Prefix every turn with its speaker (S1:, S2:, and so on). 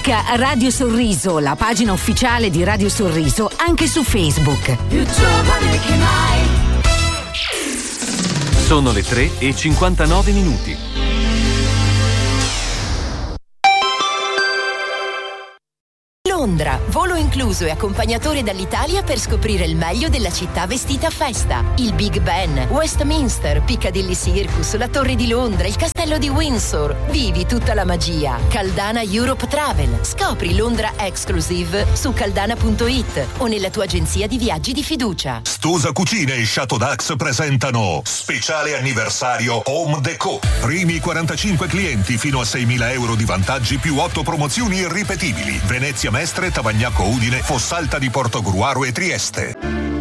S1: Cerca Radio Sorriso, la pagina ufficiale di Radio Sorriso, anche su Facebook.
S2: Più giovane che mai.
S3: Sono le 3:59.
S4: Londra, volo incluso e accompagnatore dall'Italia per scoprire il meglio della città vestita a festa. Il Big Ben, Westminster, Piccadilly Circus, la Torre di Londra, il Castello di Windsor. Vivi tutta la magia. Caldana Europe Travel. Scopri Londra Exclusive su caldana.it o nella tua agenzia di viaggi di fiducia.
S5: Stosa Cucine e Chateau Dax presentano speciale anniversario Home Deco. Primi 45 clienti fino a 6.000 euro di vantaggi più 8 promozioni irripetibili. Venezia Mestre, Tavagnacco Udine, Fossalta di Portogruaro e Trieste.